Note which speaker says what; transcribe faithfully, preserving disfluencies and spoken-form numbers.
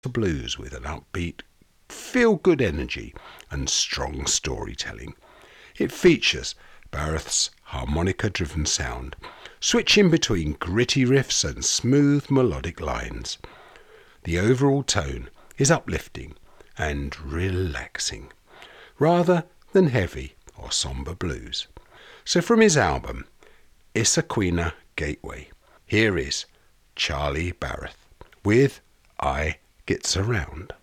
Speaker 1: blues with an upbeat, feel-good energy and strong storytelling. It features Barrett's harmonica-driven sound, switching between gritty riffs and smooth melodic lines. The overall tone is uplifting and relaxing, rather than heavy or somber blues. So from his album, Issaquena Gateway, here is Charlie Barrett with I Gets Around.